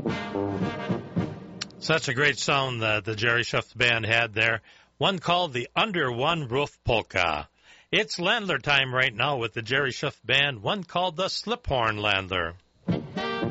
Such a great sound that the Jerry Schuff Band had there. One called the Under One Roof Polka. It's Landler time right now with the Jerry Schuff Band, one called the Sliphorn Landler.